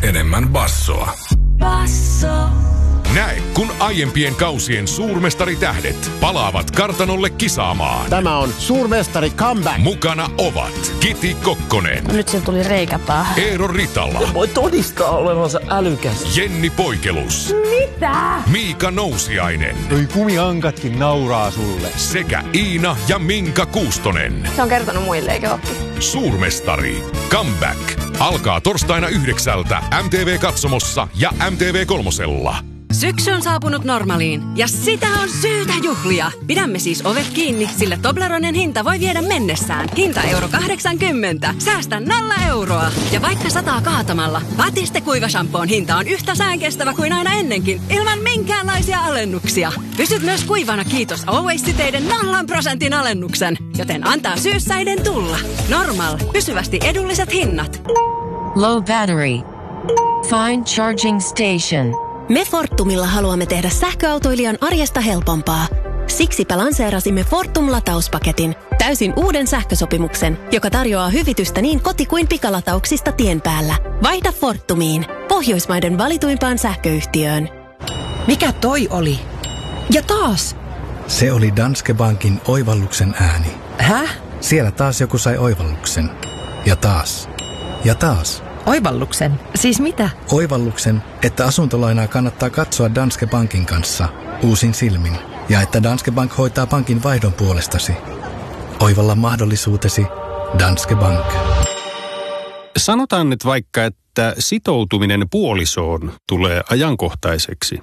enemmän bassoa. Basso. Näe, kun aiempien kausien suurmestaritähdet palaavat kartanolle kisaamaan. Tämä on suurmestari comeback. Mukana ovat Kiti Kokkonen. Nyt se tuli reikäpäähän. Eero Ritala. Voi todistaa olevansa älykäs. Jenni Poikelus. Mitä? Miika Nousiainen. Noi kumiankatkin nauraa sulle. Sekä Iina ja Minka Kuustonen. Se on kertonut muille, eikö oppi? Suurmestari comeback alkaa torstaina 9 MTV-katsomossa ja MTV3. Syksy on saapunut Normaliin ja sitä on syytä juhlia. Pidämme siis ovet kiinni, sillä Tobleronen hinta voi viedä mennessään. Hinta €80. Säästä 0 euroa. Ja vaikka sataa kaatamalla, Batiste kuivashampoon hinta on yhtä säänkestävä kuin aina ennenkin, ilman minkäänlaisia alennuksia. Pysyt myös kuivana kiitos Always-siteiden 0% alennuksen, joten antaa syyssäiden tulla. Normal. Pysyvästi edulliset hinnat. Low battery. Find charging station. Me Fortumilla haluamme tehdä sähköautoilijan arjesta helpompaa. Siksipä lanseerasimme Fortum-latauspaketin, täysin uuden sähkösopimuksen, joka tarjoaa hyvitystä niin koti- kuin pikalatauksista tien päällä. Vaihda Fortumiin, Pohjoismaiden valituimpaan sähköyhtiöön. Mikä toi oli? Ja taas! Se oli Danske Bankin oivalluksen ääni. Häh? Siellä taas joku sai oivalluksen. Ja taas. Ja taas. Oivalluksen? Siis mitä? Oivalluksen, että asuntolainaa kannattaa katsoa Danske Bankin kanssa uusin silmin. Ja että Danske Bank hoitaa pankin vaihdon puolestasi. Oivalla mahdollisuutesi Danske Bank. Sanotaan nyt vaikka, että sitoutuminen puolisoon tulee ajankohtaiseksi.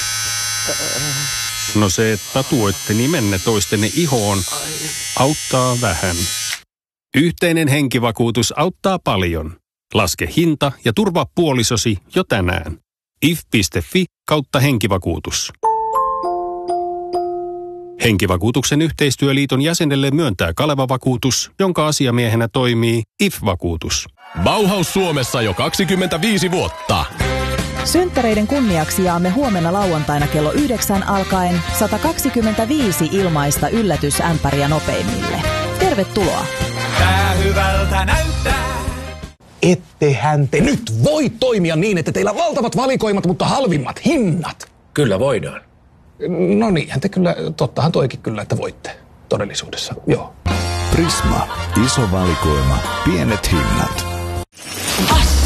No se, että tatuoitte nimenne toistenne ihoon, auttaa vähän. Yhteinen henkivakuutus auttaa paljon. Laske hinta ja turvaa puolisosi jo tänään. if.fi/henkivakuutus. Henkivakuutuksen yhteistyöliiton jäsenelle myöntää Kaleva-vakuutus, jonka asiamiehenä toimii IF-vakuutus. Bauhaus Suomessa jo 25 vuotta. Synttäreiden kunniaksi jaamme huomenna lauantaina kello 9 alkaen 125 ilmaista yllätysämpäriä nopeimmille. Tervetuloa! Tää hyvältä näyttää. Ettehän te nyt voi toimia niin, että teillä on valtavat valikoimat, mutta halvimmat hinnat. Kyllä voidaan. No niinhän te kyllä, tottahan toikin kyllä, että voitte todellisuudessa, joo. Prisma, iso valikoima, pienet hinnat.